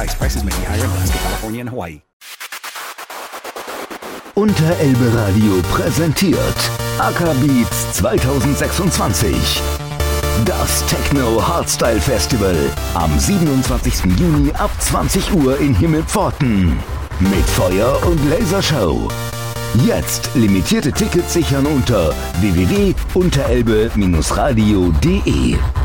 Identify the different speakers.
Speaker 1: applies. Prices may be higher in Alaska, California and Hawaii.
Speaker 2: Unterelbe Radio präsentiert Acker Beats 2026. Das Techno Hardstyle Festival am 27. Juni ab 20 Uhr in Himmelpforten. Mit Feuer- und Lasershow. Jetzt limitierte Tickets sichern unter www.unterelbe-radio.de.